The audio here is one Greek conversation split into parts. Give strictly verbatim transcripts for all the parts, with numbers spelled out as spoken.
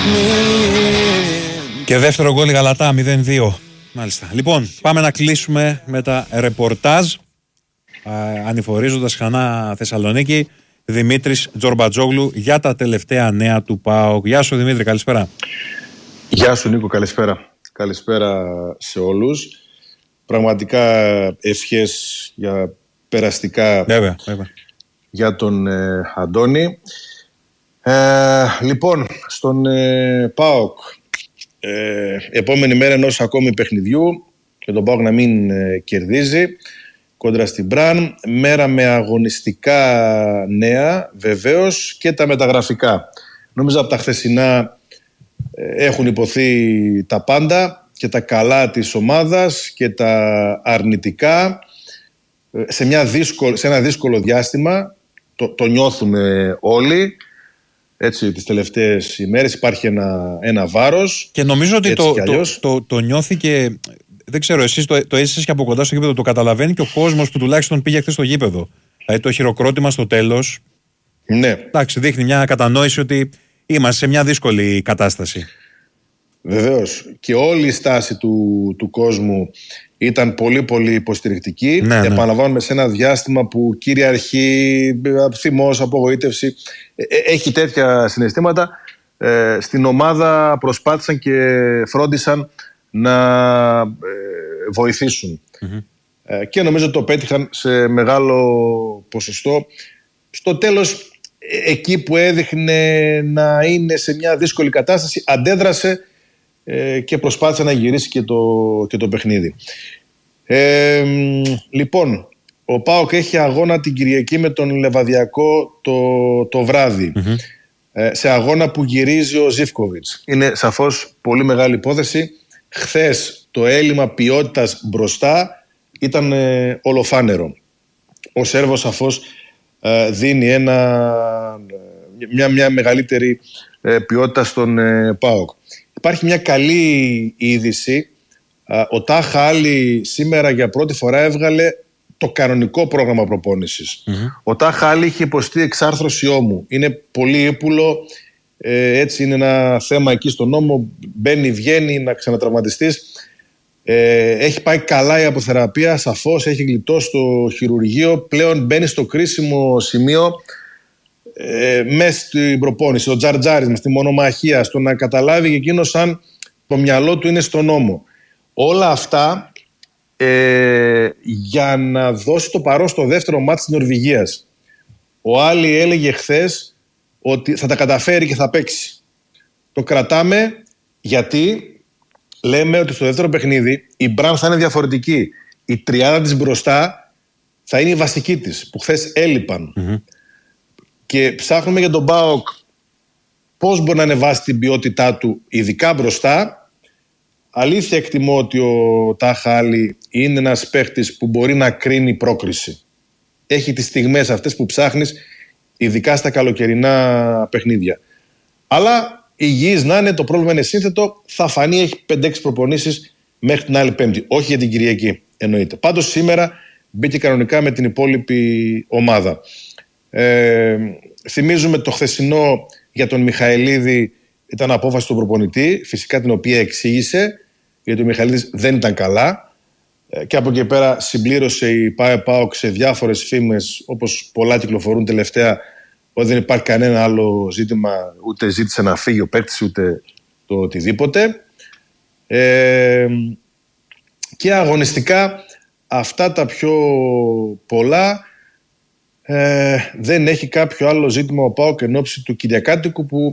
Και δεύτερο γκολ η Γαλατά μηδέν δύο. Μάλιστα. Λοιπόν, πάμε να κλείσουμε με τα ρεπορτάζ. Ανηφορίζοντας ξανά Θεσσαλονίκη, Δημήτρης Τζορμπατζόγλου για τα τελευταία νέα του ΠΑΟΚ. Γεια σου Δημήτρη, καλησπέρα. Γεια σου Νίκο, καλησπέρα. Καλησπέρα σε όλους. Πραγματικά ευχές για περαστικά βέβαια, βέβαια. για τον ε, Αντώνη. Ε, λοιπόν, στον ε, ΠΑΟΚ ε, επόμενη μέρα ενός ακόμη παιχνιδιού και τον ΠΑΟΚ να μην ε, κερδίζει κόντρα στην Μπραν, μέρα με αγωνιστικά νέα βεβαίως και τα μεταγραφικά. Νομίζω από τα χθεσινά ε, έχουν υποθεί τα πάντα και τα καλά της ομάδας και τα αρνητικά ε, σε, μια δύσκολο, σε ένα δύσκολο διάστημα. Το, το νιώθουμε όλοι. Έτσι, τις τελευταίες ημέρες υπάρχει ένα, ένα βάρος. Και νομίζω ότι το, το, το, το νιώθει και δεν ξέρω, εσείς το, το έζησες και από κοντά στο γήπεδο, το καταλαβαίνει και ο κόσμος που τουλάχιστον πήγε χθες στο γήπεδο. Δηλαδή το χειροκρότημα στο τέλος. Ναι. Εντάξει, δείχνει μια κατανόηση ότι είμαστε σε μια δύσκολη κατάσταση. Βεβαίως. Και όλη η στάση του, του κόσμου ήταν πολύ πολύ υποστηρικτική. Ναι, ναι. Επαναλαμβάνουμε σε ένα διάστημα που κυριαρχεί θυμός, απογοήτευση. Έχει τέτοια συναισθήματα. Ε, στην ομάδα προσπάθησαν και φρόντισαν να ε, βοηθήσουν. Mm-hmm. Ε, και νομίζω το πέτυχαν σε μεγάλο ποσοστό. Στο τέλος, εκεί που έδειχνε να είναι σε μια δύσκολη κατάσταση, αντέδρασε και προσπάθησε να γυρίσει και το, και το παιχνίδι. Ε, λοιπόν, ο ΠΑΟΚ έχει αγώνα την Κυριακή με τον Λεβαδιακό το, το βράδυ. Mm-hmm. Ε, σε αγώνα που γυρίζει ο Ζίβκοβιτς. Είναι σαφώς πολύ μεγάλη υπόθεση. Χθες το έλλειμμα ποιότητας μπροστά ήταν ε, ολοφάνερο. Ο Σέρβος σαφώς ε, δίνει ένα, μια, μια μεγαλύτερη ε, ποιότητα στον ε, ΠΑΟΚ. Υπάρχει μια καλή είδηση. Ο Τάχα Άλλη σήμερα για πρώτη φορά έβγαλε το κανονικό πρόγραμμα προπόνησης. Mm-hmm. Ο Τάχα Άλλη είχε υποστεί εξάρθρωση ώμου. Είναι πολύ ύπουλο. Ε, έτσι είναι ένα θέμα εκεί στον ώμο. Μπαίνει, βγαίνει, να ξανατραυματιστείς. Ε, έχει πάει καλά η αποθεραπεία. Σαφώς έχει γλιτώσει το χειρουργείο. Πλέον μπαίνει στο κρίσιμο σημείο. Ε, μέσα στην προπόνηση, ο Τζαρτζάρης, στη μονομαχία, στο να καταλάβει και εκείνος αν το μυαλό του είναι στον ώμο. Όλα αυτά ε, για να δώσει το παρόν στο δεύτερο μάτς της Νορβηγίας. Ο Άλλη έλεγε χθες ότι θα τα καταφέρει και θα παίξει. Το κρατάμε γιατί λέμε ότι στο δεύτερο παιχνίδι η Μπραν θα είναι διαφορετική. Η τριάδα της μπροστά θα είναι η βασική της που χθες έλειπαν. Mm-hmm. Και ψάχνουμε για τον ΠΑΟΚ πώς μπορεί να ανεβάσει την ποιότητά του, ειδικά μπροστά. Αλήθεια εκτιμώ ότι ο Τάχα Άλλη είναι ένας παίχτης που μπορεί να κρίνει πρόκριση. Έχει τις στιγμές αυτές που ψάχνεις, ειδικά στα καλοκαιρινά παιχνίδια. Αλλά υγιής να είναι, το πρόβλημα είναι σύνθετο, θα φανεί, έχει πέντε έξι προπονήσεις μέχρι την άλλη Πέμπτη. Όχι για την Κυριακή, εννοείται. Πάντως σήμερα μπήκε κανονικά με την υπόλοιπη ομάδα. Ε, θυμίζουμε το χθεσινό για τον Μιχαηλίδη ήταν απόφαση του προπονητή, φυσικά την οποία εξήγησε, γιατί ο Μιχαηλίδης δεν ήταν καλά ε, και από εκεί πέρα συμπλήρωσε η ΠΑΕ-ΠΑΟΚ σε διάφορες φήμες, όπως πολλά κυκλοφορούν τελευταία, ότι δεν υπάρχει κανένα άλλο ζήτημα, ούτε ζήτησε να φύγει ο παίκτης ούτε το οτιδήποτε. Ε, και αγωνιστικά αυτά τα πιο πολλά. Ε, δεν έχει κάποιο άλλο ζήτημα ο ΠΑΟΚ εν ώψη του Κυριακάτικου, που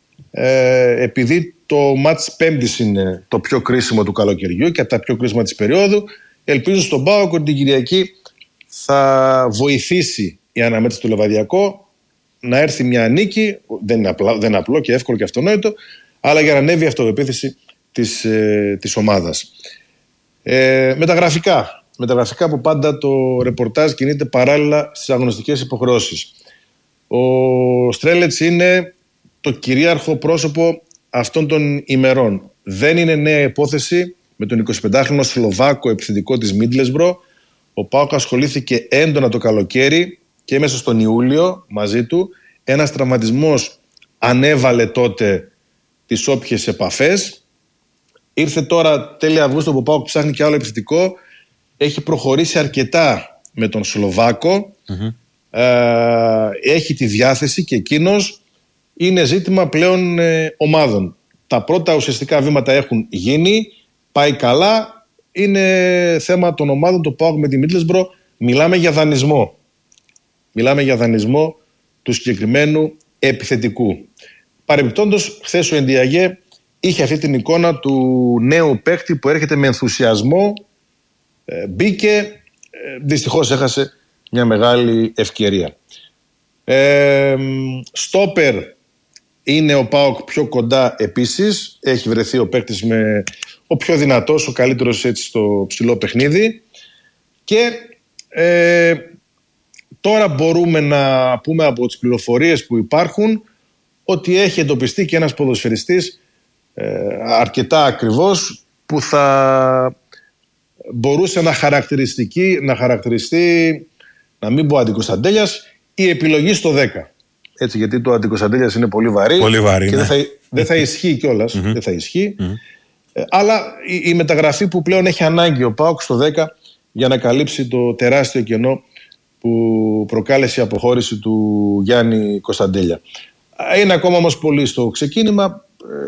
ε, επειδή το μάτς Πέμπτης είναι το πιο κρίσιμο του καλοκαιριού και από τα πιο κρίσιμα της περίοδου, ελπίζω στον ΠΑΟΚ ότι την Κυριακή θα βοηθήσει η αναμέτρηση του Λεβαδιακό να έρθει μια νίκη. Δεν είναι απλό, δεν είναι απλό και εύκολο και αυτονόητο, αλλά για να ανέβει η αυτοπεποίθηση της, ε, της ομάδας. Ε, μεταγραφικά Μεταγραφικά που πάντα το ρεπορτάζ κινείται παράλληλα στις αγωνιστικές υποχρεώσεις. Ο Στρέλετς είναι το κυρίαρχο πρόσωπο αυτών των ημερών. Δεν είναι νέα υπόθεση με τον εικοσιπεντάχρονο Σλοβάκο επιθετικό της Μίντλεσμπρο. Ο ΠΑΟΚ ασχολήθηκε έντονα το καλοκαίρι και μέσα στον Ιούλιο μαζί του. Ένας τραυματισμός ανέβαλε τότε τις όποιες επαφές. Ήρθε τώρα τέλη Αυγούστου που ο ΠΑΟΚ ψάχνει και άλλο επιθετικό. Έχει προχωρήσει αρκετά με τον Σλοβάκο. Mm-hmm. Ε, έχει τη διάθεση και εκείνος. Είναι ζήτημα πλέον ε, ομάδων. Τα πρώτα ουσιαστικά βήματα έχουν γίνει. Πάει καλά. Είναι θέμα των ομάδων. Το ΠΑΟΚ με τη Μίτλεσμπρο. Μιλάμε για δανεισμό. Μιλάμε για δανεισμό του συγκεκριμένου επιθετικού. Παρεμπιπτόντως, χθες ο Ενδιαγέ είχε αυτή την εικόνα του νέου παίκτη που έρχεται με ενθουσιασμό, ε, μπήκε, ε, δυστυχώς έχασε μια μεγάλη ευκαιρία. Ε, στόπερ είναι ο ΠΑΟΚ πιο κοντά επίσης. Έχει βρεθεί ο παίκτης με ο πιο δυνατός, ο καλύτερος έτσι στο ψηλό παιχνίδι. Και ε, τώρα μπορούμε να πούμε από τις πληροφορίες που υπάρχουν ότι έχει εντοπιστεί και ένας ποδοσφαιριστής ε, αρκετά ακριβώς που θα μπορούσε να, χαρακτηριστική, να χαρακτηριστεί, να μην πω Αντικωνσταντέλιας, η επιλογή στο δέκα. Έτσι, γιατί το Αντικωνσταντέλιας είναι πολύ βαρύ, πολύ βαρύ και ναι. δεν, θα, δεν θα ισχύει κιόλας. Mm-hmm. Δεν θα ισχύει. Mm-hmm. Ε, αλλά η, η μεταγραφή που πλέον έχει ανάγκη ο ΠΑΟΚ στο δέκα για να καλύψει το τεράστιο κενό που προκάλεσε η αποχώρηση του Γιάννη Κωνσταντέλια. Είναι ακόμα όμως πολύ στο ξεκίνημα.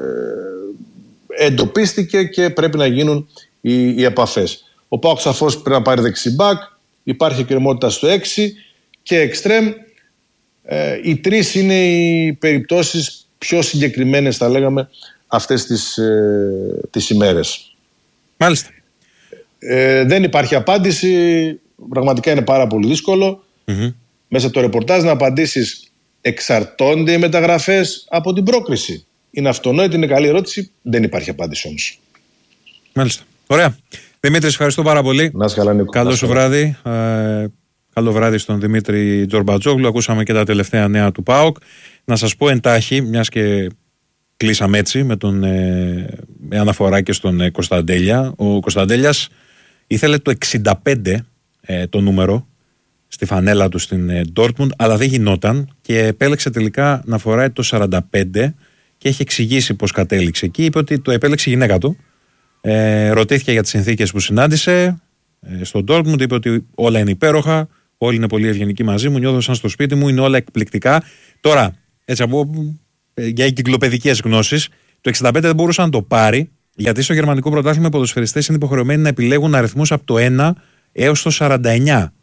Ε, εντοπίστηκε και πρέπει να γίνουν οι, οι επαφές. Ο ΠΑΟΚ σαφώς πρέπει να πάρει δεξιμπάκ. Υπάρχει κρεμότητα στο έξι και εξτρέμ. Ε, οι τρεις είναι οι περιπτώσεις πιο συγκεκριμένες, θα λέγαμε, αυτές τις, ε, τις ημέρες. Μάλιστα. Ε, δεν υπάρχει απάντηση. Πραγματικά είναι πάρα πολύ δύσκολο. Mm-hmm. Μέσα από το ρεπορτάζ να απαντήσεις εξαρτώνται οι μεταγραφές από την πρόκριση. Είναι αυτονόητη, είναι καλή ερώτηση. Δεν υπάρχει απάντηση όμως. Μάλιστα. Ωραία. Δημήτρη, ευχαριστώ πάρα πολύ. Να είσαι καλά, Νίκο. Καλό σου βράδυ. Ε, καλό βράδυ στον Δημήτρη Τζορμπατζόγλου. Ακούσαμε και τα τελευταία νέα του ΠΑΟΚ. Να σας πω εντάχει, μιας και κλείσαμε έτσι με, τον, ε, με αναφορά και στον ε, Κωνσταντέλια. Ο Κωνσταντέλιας ήθελε το εξήντα πέντε ε, το νούμερο στη φανέλα του στην Ντόρτμουντ, αλλά δεν γινόταν και επέλεξε τελικά να φοράει το σαράντα πέντε και έχει εξηγήσει πως κατέληξε εκεί. Είπε ότι το επέλεξε η γυναίκα του. Ε, ρωτήθηκε για τις συνθήκες που συνάντησε ε, στο Ντόρτμουντ, είπε ότι όλα είναι υπέροχα, όλοι είναι πολύ ευγενικοί μαζί μου, νιώθω σαν στο σπίτι μου, είναι όλα εκπληκτικά. Τώρα, έτσι από ε, για εγκυκλοπαιδικές γνώσεις, το εξήντα πέντε δεν μπορούσε να το πάρει, γιατί στο γερμανικό πρωτάθλημα οι ποδοσφαιριστές είναι υποχρεωμένοι να επιλέγουν αριθμούς από το ένα έως το σαράντα εννιά.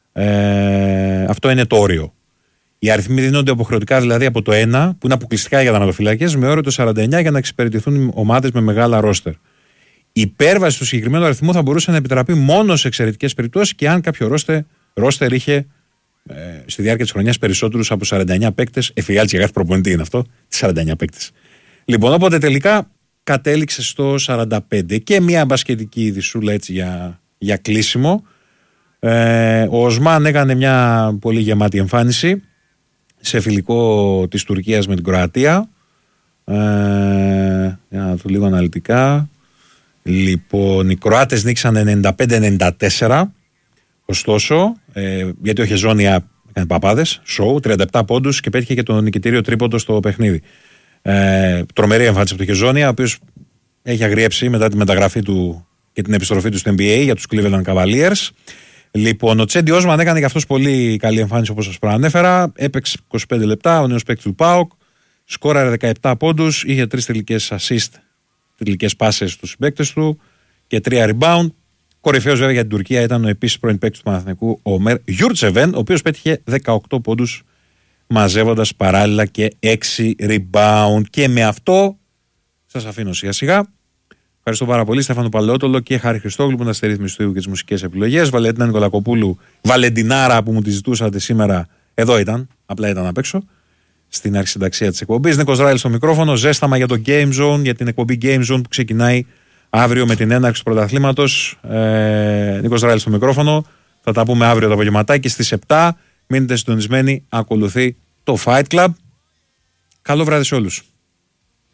Ε, αυτό είναι το όριο. Οι αριθμοί δίνονται αποχρεωτικά, δηλαδή από το ένα, που είναι αποκλειστικά για τερματοφυλάκες, με όριο το σαράντα εννιά για να εξυπηρετηθούν ομάδες με μεγάλα ρόστερ. Η υπέρβαση του συγκεκριμένου αριθμού θα μπορούσε να επιτραπεί μόνο σε εξαιρετικές περιπτώσεις και αν κάποιο ρόστερ, ρόστερ είχε ε, στη διάρκεια της χρονιάς περισσότερους από σαράντα εννιά παίκτες. Εφιάλτης για κάθε προπονητή είναι αυτό, σαράντα εννιά παίκτες. Λοιπόν, οπότε τελικά κατέληξε στο σαράντα πέντε και μια μπασκετική ειδισούλα έτσι για, για κλείσιμο. Ε, ο Οσμάν έκανε μια πολύ γεμάτη εμφάνιση σε φιλικό της Τουρκίας με την Κροατία. Ε, για να το λίγο αναλυτικά. Λοιπόν, οι Κροάτες νίξαν ενενήντα πέντε ενενήντα τέσσερα. Ωστόσο, ε, γιατί ο Χεζόνια έκανε παπάδες, σοου, τριάντα επτά πόντους και πέτυχε και το νικητήριο τρίποντο στο παιχνίδι. Ε, τρομερή εμφάνιση από τον Χεζόνια, ο οποίος έχει αγριέψει μετά τη μεταγραφή του και την επιστροφή του στο N B A για τους Cleveland Cavaliers. Λοιπόν, ο Τσέντι Όσμαν έκανε και αυτός πολύ καλή εμφάνιση όπως σας προανέφερα. Έπαιξε είκοσι πέντε λεπτά, ο νέος παίκτης του ΠΑΟΚ. Σκόραρε δεκαεπτά πόντους, είχε τρεις τελικές assist, τελικές πάσες στους συμπαίκτες του και τρία rebound. Κορυφαίος βέβαια για την Τουρκία ήταν ο επίσης πρώην παίκτης του Παναθηναϊκού, ο Ομέρ Γιούρτσεβεν, ο οποίος πέτυχε δεκαοκτώ πόντους μαζεύοντας παράλληλα και έξι rebound. Και με αυτό σας αφήνω σιγά σιγά. Ευχαριστώ πάρα πολύ, Στέφανο Παλαιότολο και Χάρη Χριστόγλου που ήταν στη ρύθμιση του ήχου και τις μουσικές επιλογές. Βαλεντίνα Νικολακοπούλου, Βαλεντινάρα που μου τη ζητούσατε σήμερα, εδώ ήταν, απλά ήταν απ' έξω, στην αρχισυνταξία της εκπομπής. Νίκος Ράιλ στο μικρόφωνο, ζέσταμα για το Game Zone, για την εκπομπή Game Zone που ξεκινάει αύριο με την έναρξη του πρωταθλήματος. Ε, Νίκος Ράιλ στο μικρόφωνο, θα τα πούμε αύριο το απογευματάκι στις επτά. Μείνετε συντονισμένοι, ακολουθεί το Fight Club. Καλό βράδυ σε όλους.